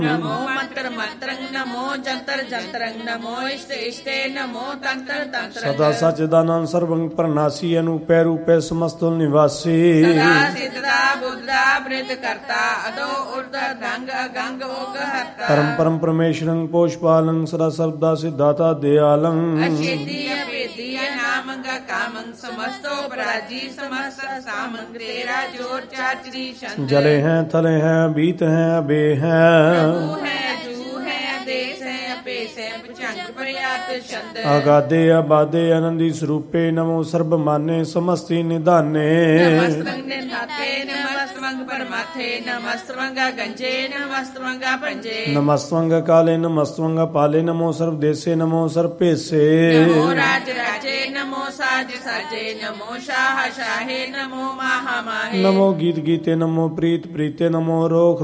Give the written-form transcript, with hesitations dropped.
नमो मंत्र मंत्रं नमो जंतर जंतरं नमो इष्ट इष्टे नमो तंत्र तंत्र सदा सच्चिदानंद सर्वं प्रनासी अनुपै रूपै समस्त निवासी सदा सिद्धदा बुद्धदा वृद्ध करता अदो उर्ध गंग अगंग ओग हरता परम परम परमेश्वरं पोषपालं सदा सर्वदा सिद्धाता दयालं अशेदीय वेदीय नामंग कामं समस्तो पराजी समस्त सामं तेरा जोर चाचरी शंद जले हैं थले हैं बीत हैं अबे हैं प्रभु है जू है देश है अपेस है भुजंग प्रयात छंद आगादे आबादे आनंदी स्वरूपे नमो सर्व माने समस्ति निधाने नमस्तंग निधाते नमस्तंग परमाथे नमस्तंग गंजे नमस्तंग पंजे नमस्तंग काले नमस्तंग पाले नमो सर्व देशे नमो सर्व पेशे नमो राज राजे नमो साज साजे नमो शाह शाहे नमो माहा माहे नमो गीत गीते नमो प्रीत प्रीते नमो रोख